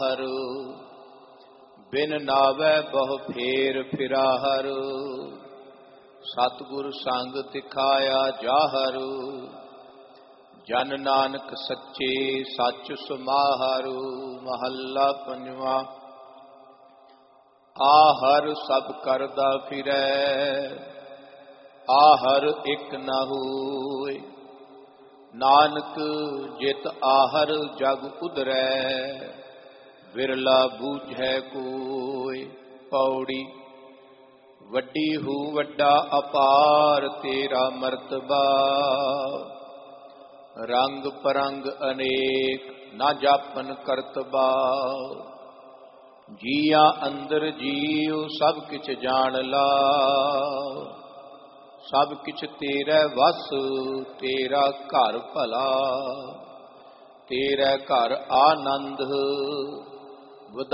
ਹਰ ਬਿਨ ਨਾਵੈ ਬਹੁ ਫੇਰ ਫਿਰਾ ਹਰ ਸਤਿਗੁਰ ਸੰਗ ਤਿਖਾਇਆ ਜਾਹਰ ਜਨ ਨਾਨਕ ਸੱਚੇ ਸੱਚ ਸਮਾਹਰ ਮਹੱਲਾ ਪੰਜਵਾਂ। ਆਹਰ ਸਭ ਕਰਦਾ ਫਿਰੈ ਆਹਰ ਇਕ ਨ ਹੋਇ ਨਾਨਕ ਜਿਤ ਆਹਰ ਜਗ ਉਧਰੈ ਵਿਰਲਾ ਬੂਝੈ ਕੋਇ। ਪੌੜੀ। ਵੱਡੀ ਹੂ ਵੱਡਾ ਅਪਾਰ ਤੇਰਾ ਮਰਤਬਾ ਰੰਗ ਪਰੰਗ ਅਨੇਕ ਨਾ ਜਾਪਨ ਕਰਤਬਾ ਜੀਆਂ ਅੰਦਰ ਜੀਉ ਸਭ ਕਿਛ ਜਾਣ ਲਾ ਸਭ ਕਿਛ ਤੇਰੇ ਵਸ ਤੇਰਾ ਘਰ ਭਲਾ ਤੇਰੇ ਘਰ ਆਨੰਦ